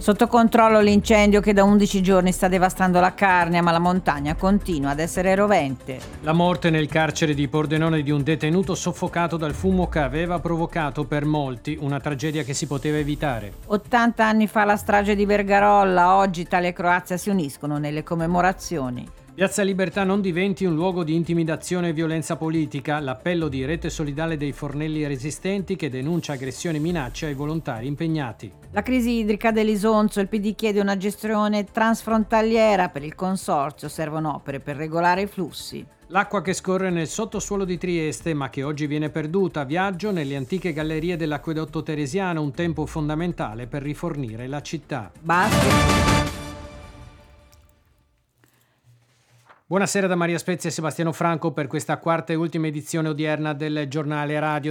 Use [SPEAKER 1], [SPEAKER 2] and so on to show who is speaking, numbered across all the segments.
[SPEAKER 1] Sotto controllo l'incendio che da 11 giorni sta devastando la Carnia, ma la montagna continua ad essere rovente.
[SPEAKER 2] La morte nel carcere di Pordenone di un detenuto soffocato dal fumo che aveva provocato per molti una tragedia che si poteva evitare.
[SPEAKER 1] 80 anni fa la strage di Vergarolla, oggi Italia e Croazia si uniscono nelle commemorazioni.
[SPEAKER 2] Piazza Libertà non diventi un luogo di intimidazione e violenza politica, l'appello di Rete Solidale dei Fornelli Resistenti che denuncia aggressioni e minacce ai volontari impegnati.
[SPEAKER 1] La crisi idrica dell'Isonzo, il PD chiede una gestione transfrontaliera per il consorzio, servono opere per regolare i flussi.
[SPEAKER 2] L'acqua che scorre nel sottosuolo di Trieste, ma che oggi viene perduta, viaggio nelle antiche gallerie dell'acquedotto teresiano, un tempo fondamentale per rifornire la città.
[SPEAKER 1] Basta.
[SPEAKER 2] Buonasera da Maria Spezia e Sebastiano Franco per questa quarta e ultima edizione odierna del giornale radio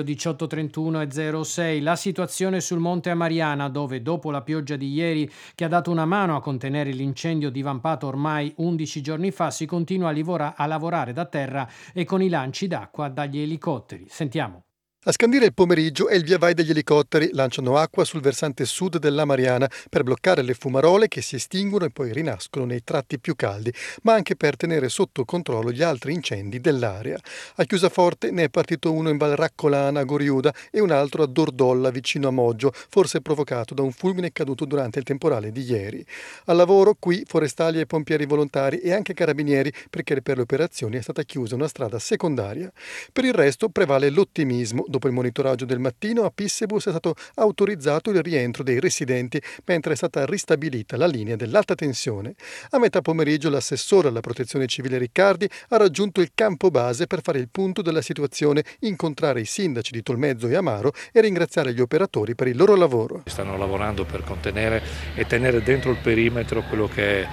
[SPEAKER 2] 18:31:06. La situazione sul Monte Amariana, dove dopo la pioggia di ieri che ha dato una mano a contenere l'incendio divampato ormai 11 giorni fa, si continua a lavorare da terra e con i lanci d'acqua dagli elicotteri. Sentiamo.
[SPEAKER 3] A scandire il pomeriggio è il via vai degli elicotteri, lanciano acqua sul versante sud della Mariana per bloccare le fumarole che si estinguono e poi rinascono nei tratti più caldi, ma anche per tenere sotto controllo gli altri incendi dell'area. A Chiusaforte ne è partito uno in Val Raccolana a Goriuda e un altro a Dordolla vicino a Moggio, forse provocato da un fulmine caduto durante il temporale di ieri. Al lavoro qui forestali e pompieri volontari e anche carabinieri, perché per le operazioni è stata chiusa una strada secondaria. Per il resto prevale l'ottimismo. Dopo il monitoraggio del mattino, a Pissebus è stato autorizzato il rientro dei residenti, mentre è stata ristabilita la linea dell'alta tensione. A metà pomeriggio l'assessore alla protezione civile Riccardi ha raggiunto il campo base per fare il punto della situazione, incontrare i sindaci di Tolmezzo e Amaro e ringraziare gli operatori per il loro lavoro.
[SPEAKER 4] Stanno lavorando per contenere e tenere dentro il perimetro quello che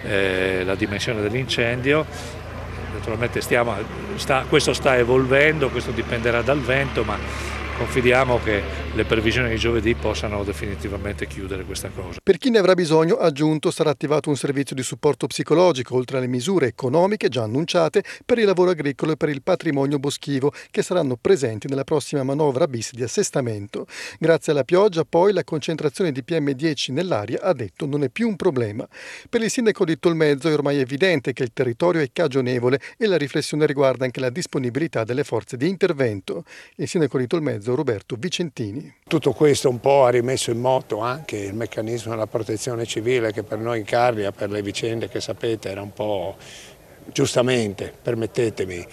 [SPEAKER 4] è la dimensione dell'incendio. Naturalmente questo sta evolvendo, questo dipenderà dal vento, ma confidiamo che le previsioni di giovedì possano definitivamente chiudere questa cosa.
[SPEAKER 3] Per chi ne avrà bisogno, aggiunto, sarà attivato un servizio di supporto psicologico, oltre alle misure economiche già annunciate per il lavoro agricolo e per il patrimonio boschivo, che saranno presenti nella prossima manovra bis di assestamento. Grazie alla pioggia, poi, la concentrazione di PM10 nell'aria, ha detto, non è più un problema. Per il sindaco di Tolmezzo è ormai evidente che il territorio è cagionevole e la riflessione riguarda anche la disponibilità delle forze di intervento. Il sindaco di Tolmezzo, Roberto Vicentini.
[SPEAKER 5] Tutto questo un po' ha rimesso in moto anche il meccanismo della protezione civile, che per noi in Carnia, per le vicende che sapete, era un po', giustamente, permettetemi,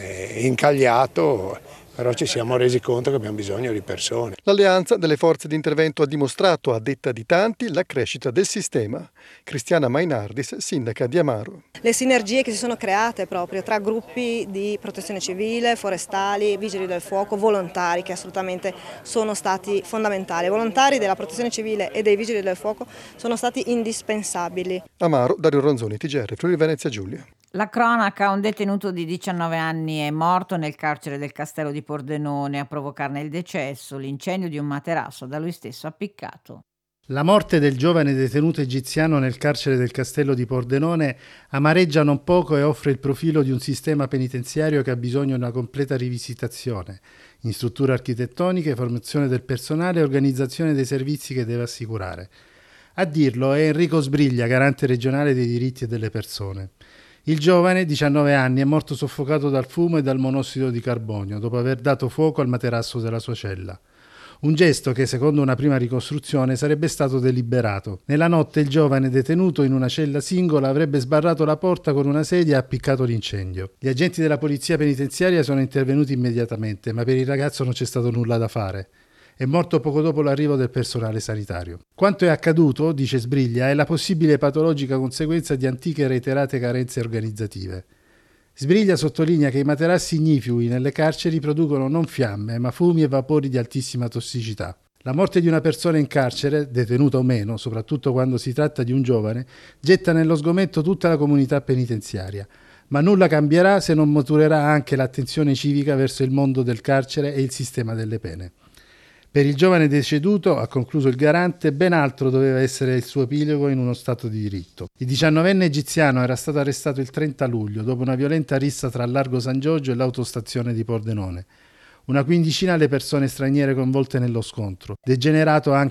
[SPEAKER 5] incagliato, però ci siamo resi conto che abbiamo bisogno di persone.
[SPEAKER 3] L'alleanza delle forze di intervento ha dimostrato, a detta di tanti, la crescita del sistema. Cristiana Mainardis, sindaca di Amaro.
[SPEAKER 6] Le sinergie che si sono create proprio tra gruppi di protezione civile, forestali, vigili del fuoco, volontari, che assolutamente sono stati fondamentali. I volontari della protezione civile e dei vigili del fuoco sono stati indispensabili.
[SPEAKER 3] Amaro, Dario Ronzoni, TGR, Friuli Venezia Giulia.
[SPEAKER 1] La cronaca, un detenuto di 19 anni è morto nel carcere del Castello di Pordenone. A provocarne il decesso l'incendio di un materasso da lui stesso appiccato.
[SPEAKER 7] La morte del giovane detenuto egiziano nel carcere del Castello di Pordenone amareggia non poco e offre il profilo di un sistema penitenziario che ha bisogno di una completa rivisitazione in strutture architettoniche, formazione del personale e organizzazione dei servizi che deve assicurare. A dirlo è Enrico Sbriglia, garante regionale dei diritti e delle persone. Il giovane, 19 anni, è morto soffocato dal fumo e dal monossido di carbonio dopo aver dato fuoco al materasso della sua cella. Un gesto che, secondo una prima ricostruzione, sarebbe stato deliberato. Nella notte il giovane, detenuto in una cella singola, avrebbe sbarrato la porta con una sedia e appiccato l'incendio. Gli agenti della polizia penitenziaria sono intervenuti immediatamente, ma per il ragazzo non c'è stato nulla da fare. È morto poco dopo l'arrivo del personale sanitario. Quanto è accaduto, dice Sbriglia, è la possibile patologica conseguenza di antiche e reiterate carenze organizzative. Sbriglia sottolinea che i materassi ignifughi nelle carceri producono non fiamme, ma fumi e vapori di altissima tossicità. La morte di una persona in carcere, detenuta o meno, soprattutto quando si tratta di un giovane, getta nello sgomento tutta la comunità penitenziaria. Ma nulla cambierà se non maturerà anche l'attenzione civica verso il mondo del carcere e il sistema delle pene. Per il giovane deceduto, ha concluso il garante, ben altro doveva essere il suo epilogo in uno stato di diritto. Il 19enne egiziano era stato arrestato il 30 luglio dopo una violenta rissa tra Largo San Giorgio e l'autostazione di Pordenone. Una quindicina le persone straniere coinvolte nello scontro, degenerato anche